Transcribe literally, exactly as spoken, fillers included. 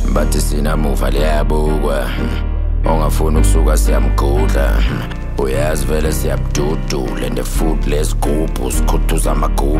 bathi sinamuva liyabukwa ongafuna ukusuka siyamgudla uyazi vele siyabududula and the food lesigubhu sikhuthuza amagubhu